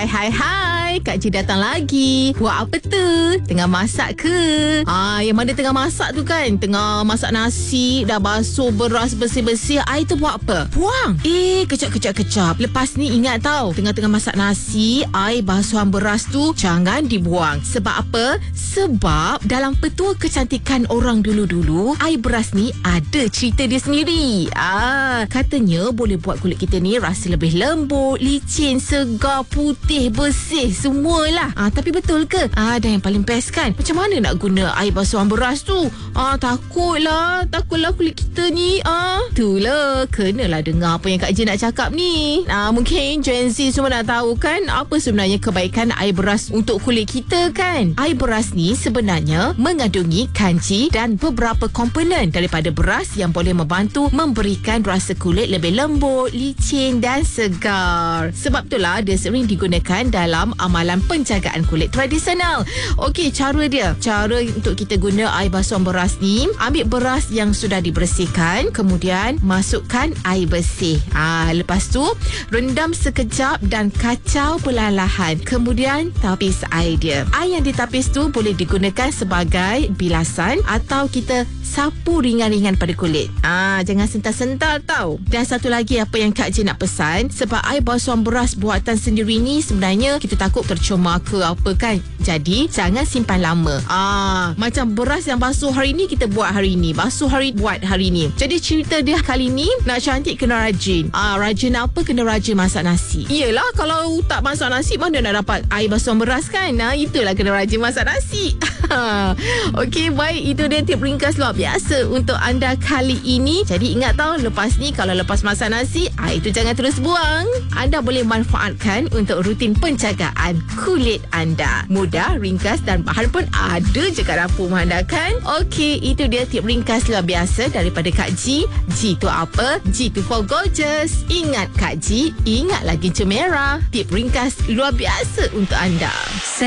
Hai, Kak Ji datang lagi. Buat apa tu? Tengah masak ke? Yang mana tengah masak tu kan, tengah masak nasi, dah basuh beras bersih-bersih. Air tu buat apa? Buang. Kejap. Lepas ni ingat tau, tengah-tengah masak nasi, air basuhan beras tu jangan dibuang. Sebab apa? Sebab dalam petua kecantikan orang dulu-dulu, air beras ni ada cerita dia sendiri. Katanya boleh buat kulit kita ni rasa lebih lembut, licin, segar, putih, bersih, semualah. Tapi betul ke? Dan yang paling best kan, macam mana nak guna air basuhan beras tu? Takutlah kulit kita ni. Itulah, kenalah dengar apa yang Kak Ji nak cakap ni. Mungkin Gen Z semua nak tahu kan, apa sebenarnya kebaikan air beras untuk kulit kita kan? Air beras ni sebenarnya mengandungi kanji dan beberapa komponen daripada beras yang boleh membantu memberikan rasa kulit lebih lembut, licin dan segar. Sebab itulah dia sering digunakan dalam amalan penjagaan kulit tradisional. Okey, cara untuk kita guna air basuhan beras ni, ambil beras yang sudah dibersihkan, kemudian masukkan air bersih. Lepas tu rendam sekejap dan kacau perlahan-lahan, kemudian tapis air dia. Air yang ditapis tu boleh digunakan sebagai bilasan atau kita sapu ringan-ringan pada kulit. Jangan sental-sental tau. Dan satu lagi apa yang Kak Ji nak pesan, sebab air basuhan beras buatan sendiri ni sebenarnya kita takut tercemar ke apa kan. Jadi jangan simpan lama. Macam beras yang basuh hari ni, kita buat hari ni, basuh buat hari ni. Jadi cerita dia kali ni, nak cantik kena rajin. Rajin apa? Kena rajin masak nasi. Iyalah, kalau tak masak nasi mana nak dapat air basuhan beras kan? Itulah kena rajin masak nasi. Okey, baik, itu dia tip ringkas luar biasa untuk anda kali ini. Jadi ingat tau, lepas ni kalau lepas masak nasi, air tu jangan terus buang. Anda boleh manfaatkan untuk rutin penjagaan kulit anda. Mudah, ringkas dan bahan pun ada je kat dapur anda kan. Okey, itu dia tip ringkas luar biasa daripada Kak Ji. Ji tu apa? Ji tu for gorgeous. Ingat Kak Ji, ingat lagi cermin merah. Tip ringkas luar biasa untuk anda.